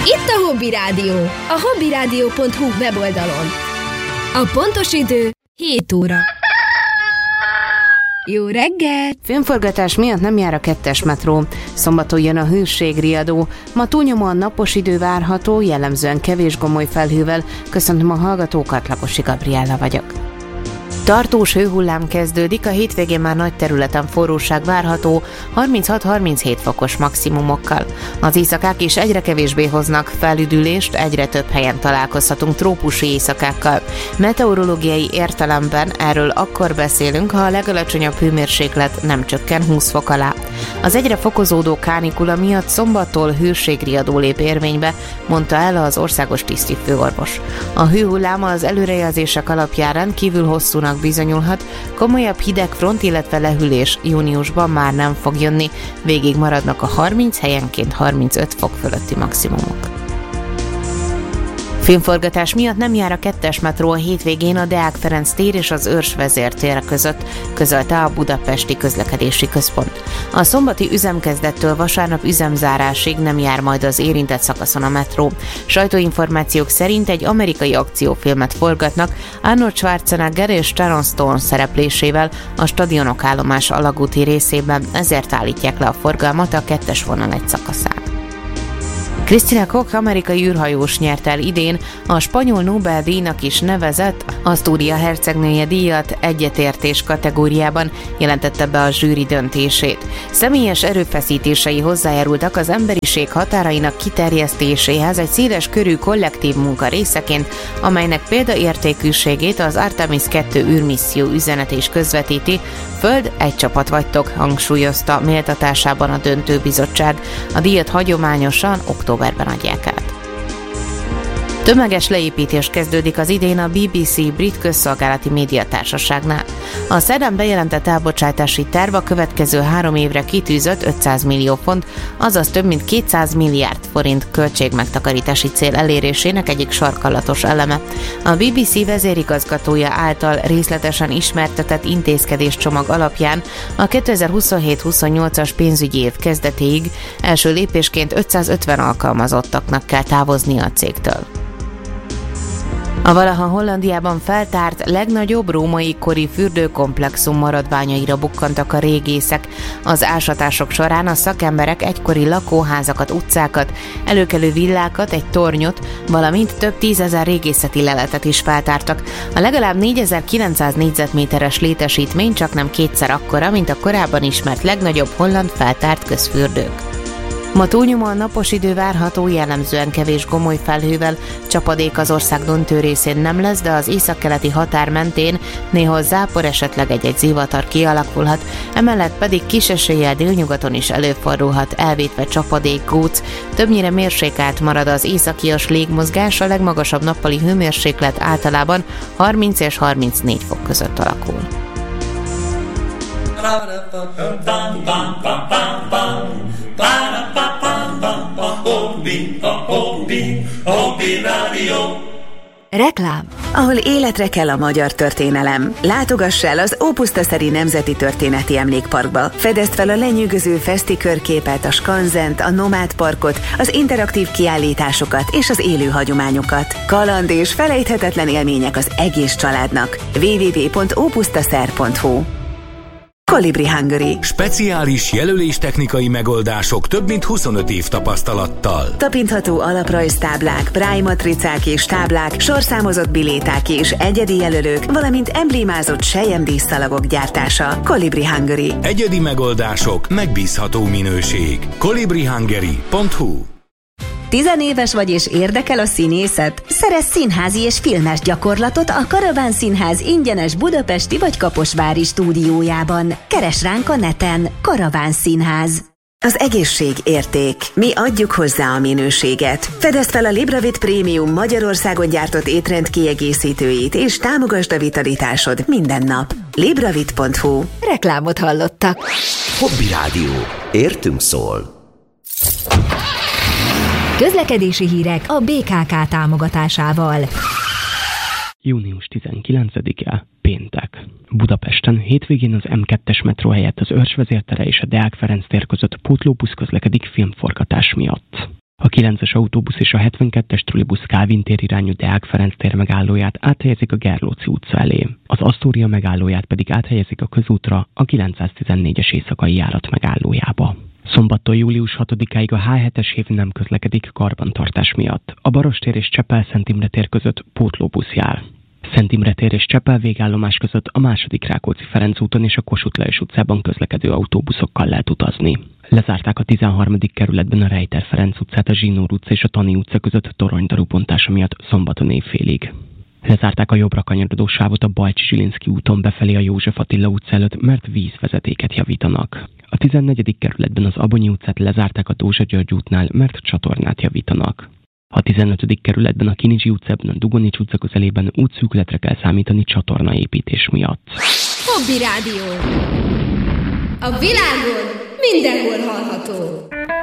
Itt a Hobby Rádió, a hobbyradio.hu weboldalon. A pontos idő 7 óra. Jó reggelt! Filmforgatás miatt nem jár a 2-es metró. Szombaton jön a hőségriadó. Ma túlnyomóan napos idő várható, jellemzően kevés gomoly felhővel. Köszöntöm a hallgatókat, Laposi Gabriella vagyok. Tartós hőhullám kezdődik, a hétvégén már nagy területen forróság várható, 36-37 fokos maximumokkal. Az éjszakák is egyre kevésbé hoznak felüdülést, egyre több helyen találkozhatunk trópusi éjszakákkal. Meteorológiai értelemben erről akkor beszélünk, ha a legalacsonyabb hőmérséklet nem csökken 20 fok alá. Az egyre fokozódó kánikula miatt szombattól hőségriadó lép érvénybe, mondta el az országos tisztifőorvos. A hőhullám az előrejelzések alapján rendkívül hosszúnak bizonyulhat, komolyabb hidegfront, illetve lehűlés júniusban már nem fog jönni, végig maradnak a 30, helyenként 35 fok fölötti maximumok. Filmforgatás miatt nem jár a 2-es metró a hétvégén a Deák Ferenc tér és az Őrs vezértér között, közölte a Budapesti Közlekedési Központ. A szombati üzemkezdettől vasárnap üzemzárásig nem jár majd az érintett szakaszon a metró. Sajtóinformációk szerint egy amerikai akciófilmet forgatnak Arnold Schwarzenegger és Sharon Stone szereplésével a Stadionok állomás alagúti részében, ezért állítják le a forgalmat a 2-es vonal egy szakaszán. Christina Koch amerikai űrhajós nyert el idén a spanyol Nobel-díjnak is nevezett Astúria hercegnője díjat egyetértés kategóriában, jelentette be a zsűri döntését. Személyes erőfeszítései hozzájárultak az emberiség határainak kiterjesztéséhez egy széles körű kollektív munka részeként, amelynek példaértékűségét az Artemis 2 űrmisszió üzenet is közvetíti. Föld, egy csapat vagytok, hangsúlyozta méltatásában a döntőbizottság. A díjat hagyományosan októberben adják át. Tömeges leépítés kezdődik az idén a BBC brit közszolgálati médiatársaságnál. A szerdán bejelentett elbocsátási terv a következő 3 évre kitűzött 500 millió font, azaz több mint 200 milliárd forint költségmegtakarítási cél elérésének egyik sarkalatos eleme. A BBC vezérigazgatója által részletesen ismertetett intézkedéscsomag alapján a 2027-28-as pénzügyi év kezdetéig első lépésként 550 alkalmazottaknak kell távozni a cégtől. A valaha Hollandiában feltárt legnagyobb római kori fürdőkomplexum maradványaira bukkantak a régészek. Az ásatások során a szakemberek egykori lakóházakat, utcákat, előkelő villákat, egy tornyot, valamint több 10 000 régészeti leletet is feltártak. A legalább 4900 négyzetméteres létesítmény csaknem kétszer akkora, mint a korábban ismert legnagyobb holland feltárt közfürdők. Ma túlnyomóan napos idő várható, jellemzően kevés gomoly felhővel, csapadék az ország döntő részén nem lesz, de az északkeleti határ mentén néhol zápor, esetleg egy-egy zivatar kialakulhat, emellett pedig kis eséllyel délnyugaton is előfordulhat, elvétve csapadék, góc, többnyire mérsékelt marad az északias légmozgás, a legmagasabb nappali hőmérséklet általában 30 és 34 fok között alakul. Reklám. Ahol életre kell a magyar történelem. Látogass el az Ópusztaszeri Nemzeti Történeti Emlékparkba. Fedezd fel a lenyűgöző feszti körképet, a skanzent, a nomád parkot, az interaktív kiállításokat és az élő hagyományokat. Kaland és felejthetetlen élmények az egész családnak. www.opusztaszer.hu. Kolibri Hungary. Speciális jelöléstechnikai megoldások több mint 25 év tapasztalattal. Tapintható alaprajztáblák, Braille matricák és táblák, sorszámozott biléták és egyedi jelölők, valamint emblémázott selyemdíszszalagok gyártása. Kolibri Hungary. Egyedi megoldások, megbízható minőség. kolibrihungary.hu. 10 éves vagy és érdekel a színészet? Szerezz színházi és filmes gyakorlatot a Karaván Színház ingyenes budapesti vagy kaposvári stúdiójában. Keresd ránk a neten. Karaván Színház. Az egészség érték. Mi adjuk hozzá a minőséget. Fedezd fel a Libravit Prémium Magyarországon gyártott étrend kiegészítőit, és támogasd a vitalitásod minden nap. Libravit.hu. Reklámot hallottak. Hobby Rádió. Értünk szól. Közlekedési hírek a BKK támogatásával. Június 19-e, péntek. Budapesten hétvégén az M2-es metró helyett az Őrs vezértere és a Deák Ferenc tér között pótlóbusz közlekedik filmforgatás miatt. A 9-es autóbusz és a 72-es trolibusz Kálvin tér irányú Deák Ferenc tér megállóját áthelyezik a Gerlóci utca elé. Az Asztória megállóját pedig áthelyezik a közútra a 914-es éjszakai járat megállójába. Szombattól július 6-áig a H7-es hév nem közlekedik karbantartás miatt. A Barostér és Csepel-Szent Imre tér között pótlóbusz jár. Szent Imre tér és Csepel végállomás között a második Rákóczi-Ferenc úton és a Kossuth Lajos utcában közlekedő autóbuszokkal lehet utazni. Lezárták a 13. kerületben a Rejter Ferenc utcát, a Zsinór utca és a Tani utca között toronydaru bontása miatt szombaton éjfélig. Lezárták a jobbra kanyarodó sávot a Bajcsi-Zsilinszky úton befelé a József Attila utca előtt, mert vízvezetéket javítanak. A 14. kerületben az Abonyi utcát lezárták a Dózsa György útnál, mert csatornát javítanak. A 15. kerületben a Kinizsi utcában, a Dugonics utca közelében útszűkületre kell számítani csatornaépítés miatt. Hobby Rádió. A világon mindenhol hallható.